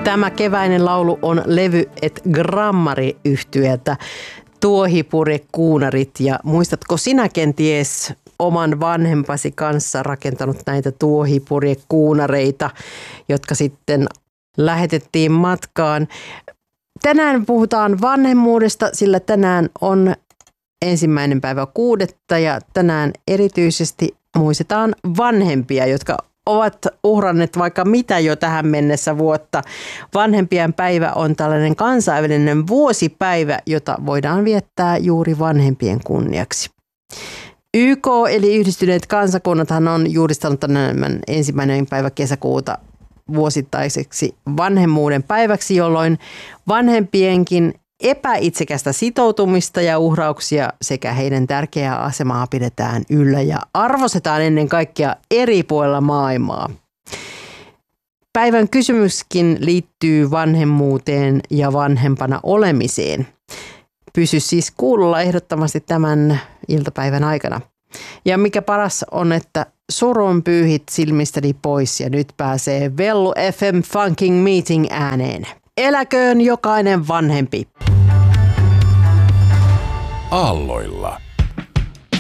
Tämä keväinen laulu on levy et grammari-yhtyeltä Tuohipurjekuunarit. Ja muistatko sinä kenties oman vanhempasi kanssa rakentanut näitä tuohipurjekuunareita, jotka sitten lähetettiin matkaan? Tänään puhutaan vanhemmuudesta, sillä tänään on 1.6. ja tänään erityisesti muistetaan vanhempia, jotka ovat uhranneet vaikka mitä jo tähän mennessä vuotta. Vanhempien päivä on tällainen kansainvälinen vuosipäivä, jota voidaan viettää juuri vanhempien kunniaksi. YK eli Yhdistyneet kansakunnathan on julistanut tämän 1. päivä kesäkuuta vuosittaiseksi vanhemmuuden päiväksi, jolloin vanhempienkin epäitsekästä sitoutumista ja uhrauksia sekä heidän tärkeää asemaa pidetään yllä ja arvostetaan ennen kaikkea eri puolilla maailmaa. Päivän kysymyskin liittyy vanhemmuuteen ja vanhempana olemiseen. Pysy siis kuulolla ehdottomasti tämän iltapäivän aikana. Ja mikä paras on, että surun pyyhit silmistäni pois ja nyt pääsee Vellu FM Funking Meeting ääneen. Eläköön jokainen vanhempi. Aalloilla.